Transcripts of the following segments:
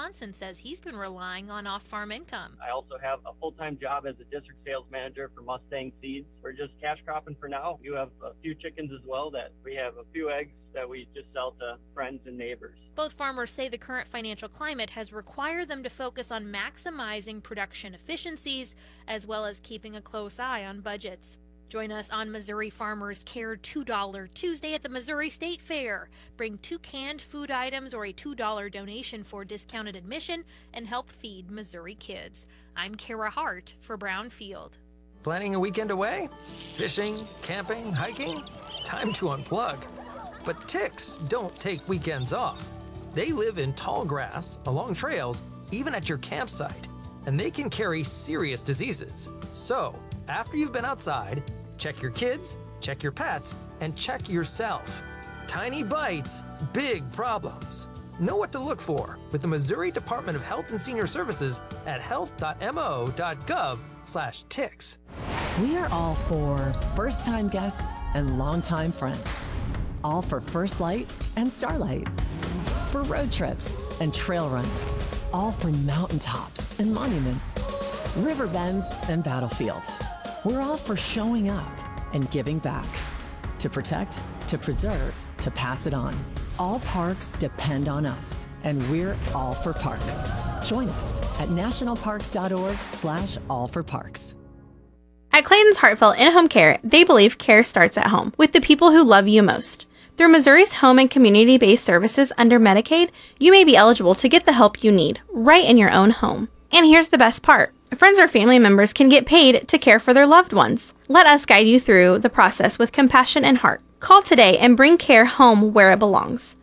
Wisconsin says he's been relying on off-farm income. I also have a full-time job as a district sales manager for Mustang Seeds. We're just cash cropping for now. You have a few chickens as well that we have a few eggs that we just sell to friends and neighbors. Both farmers say the current financial climate has required them to focus on maximizing production efficiencies as well as keeping a close eye on budgets. Join us on Missouri Farmers Care $2 Tuesday at the Missouri State Fair. Bring 2 canned food items or a $2 donation for discounted admission and help feed Missouri kids. I'm Kara Hart for Brownfield. Planning a weekend away? Fishing, camping, hiking? Time to unplug. But ticks don't take weekends off. They live in tall grass, along trails, even at your campsite, and they can carry serious diseases. So, after you've been outside, check your kids, check your pets, and check yourself. Tiny bites, big problems. Know what to look for with the Missouri Department of Health and Senior Services at health.mo.gov/ticks. We are all for first-time guests and longtime friends. All for First Light and Starlight. For road trips and trail runs. All for mountaintops and monuments. River bends and battlefields. We're all for showing up and giving back. To protect, to preserve, to pass it on. All parks depend on us, and we're all for parks. Join us at nationalparks.org/allforparks. At Clayton's Heartfelt In-Home Care, they believe care starts at home, with the people who love you most. Through Missouri's home and community-based services under Medicaid, you may be eligible to get the help you need, right in your own home. And here's the best part. Friends or family members can get paid to care for their loved ones. Let us guide you through the process with compassion and heart. Call today and bring care home where it belongs.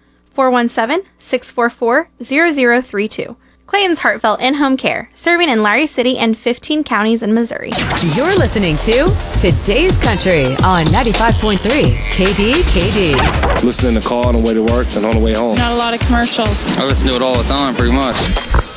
417-644-0032. Clayton's Heartfelt In-Home Care, serving in Larry City and 15 counties in Missouri. You're listening to Today's Country on 95.3 KDKD. Listening to the car on the way to work and on the way home. Not a lot of commercials. I listen to it all the time, pretty much.